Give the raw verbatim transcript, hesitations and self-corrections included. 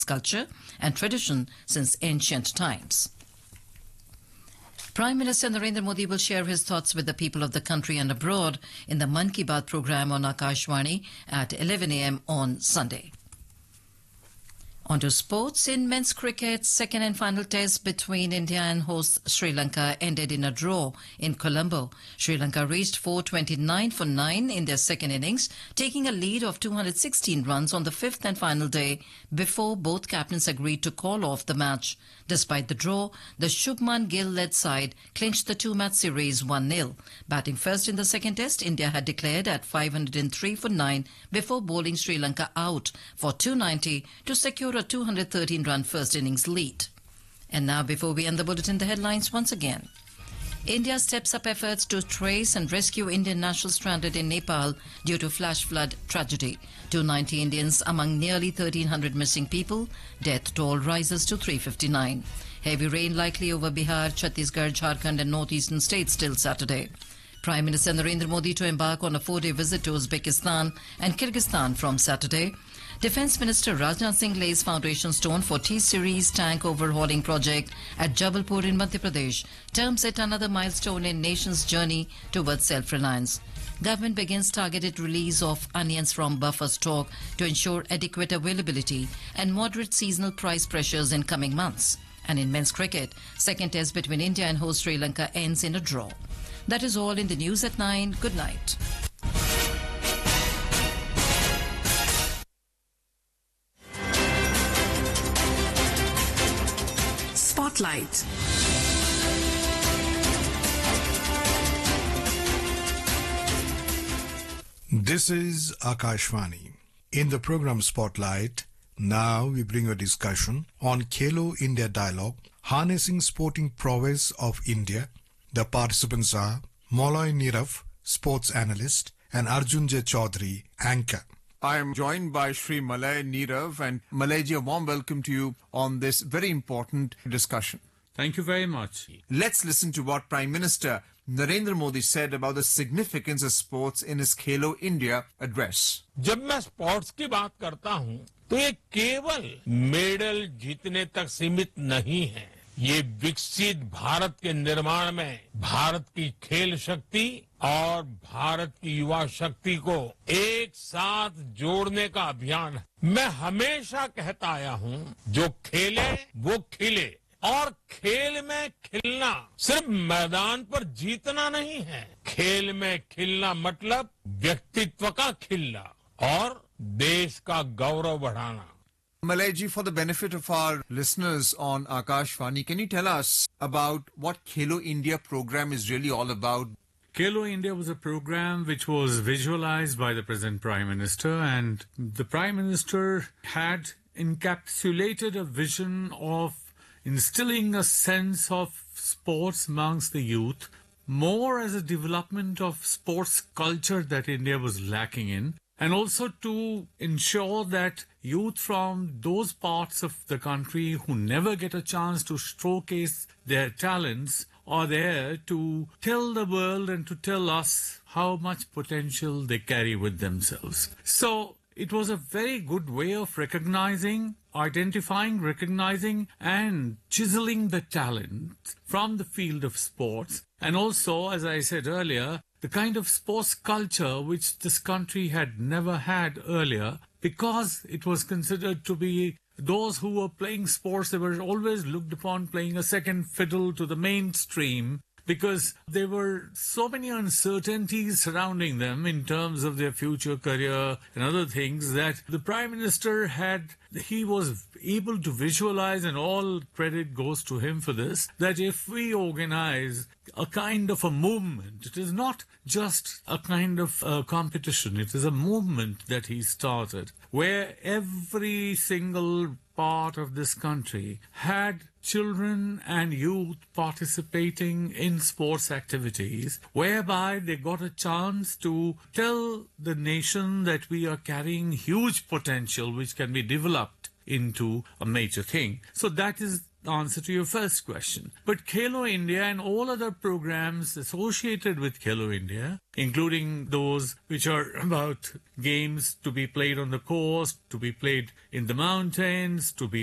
culture and tradition since ancient times. Prime Minister Narendra Modi will share his thoughts with the people of the country and abroad in the Mann Ki Baat program on Akashvani at eleven a m on Sunday. On to sports. In men's cricket, second and final test between India and host Sri Lanka ended in a draw in Colombo. Sri Lanka reached four twenty-nine for nine in their second innings, taking a lead of two hundred sixteen runs on the fifth and final day before both captains agreed to call off the match. Despite the draw, the Shubman Gill-led side clinched the two-match series one nil. Batting first in the second test, India had declared at five hundred three for nine before bowling Sri Lanka out for two ninety to secure a two hundred thirteen run first innings lead. And now, before we end the bulletin, the headlines once again. India steps up efforts to trace and rescue Indian nationals stranded in Nepal due to flash flood tragedy. two hundred ninety Indians among nearly thirteen hundred missing people. Death toll rises to three hundred fifty-nine. Heavy rain likely over Bihar, Chhattisgarh, Jharkhand and northeastern states till Saturday. Prime Minister Narendra Modi to embark on a four-day visit to Uzbekistan and Kyrgyzstan from Saturday. Defence Minister Rajnath Singh lays foundation stone for T-Series tank overhauling project at Jabalpur in Madhya Pradesh. Terms set another milestone in nation's journey towards self-reliance. Government begins targeted release of onions from buffer stock to ensure adequate availability and moderate seasonal price pressures in coming months. And in men's cricket, second test between India and host Sri Lanka ends in a draw. That is all in the news at nine. Good night. Spotlight. This is Akashvani. In the program Spotlight, now we bring a discussion on Khelo India Dialogue, Harnessing Sporting Prowess of India. The participants are Molloy Nirav, sports analyst, and Arjun J. Chaudhary, anchor. I am joined by Shri Malay Nirav, and Malayji, a warm welcome to you on this very important discussion. Thank you very much. Let's listen to what Prime Minister Narendra Modi said about the significance of sports in his Khelo India address. जब मैं sports की बात करता हूं, तो ये केवल medal जीतने तक सीमित नहीं है। ये विकसित भारत के निर्माण में भारत की खेल शक्ति और भारत की युवा शक्ति को एक साथ जोड़ने का अभियान है। मैं हमेशा कहता आया हूं, जो खेले वो खिले, और खेल में खिलना सिर्फ मैदान पर जीतना नहीं है। खेल में खिलना मतलब व्यक्तित्व का खिलना और देश का गौरव बढ़ाना। Malayji, for the benefit of our listeners on Akashvani, can you tell us about what Khelo India program is really all about? Khelo India was a program which was visualized by the present Prime Minister, and the Prime Minister had encapsulated a vision of instilling a sense of sports amongst the youth, more as a development of sports culture that India was lacking in, and also to ensure that youth from those parts of the country who never get a chance to showcase their talents are there to tell the world and to tell us how much potential they carry with themselves. So it was a very good way of recognizing, identifying, recognizing and chiseling the talent from the field of sports. And also, as I said earlier, the kind of sports culture which this country had never had earlier, because it was considered to be those who were playing sports, they were always looked upon playing a second fiddle to the mainstream, because there were so many uncertainties surrounding them in terms of their future career and other things that the Prime Minister had, he was able to visualize, and all credit goes to him for this, that if we organize a kind of a movement, it is not just a kind of a competition, it is a movement that he started, where every single part of this country had children and youth participating in sports activities, whereby they got a chance to tell the nation that we are carrying huge potential which can be developed into a major thing. So that is answer to your first question. But Khelo India and all other programs associated with Khelo India, including those which are about games to be played on the coast, to be played in the mountains, to be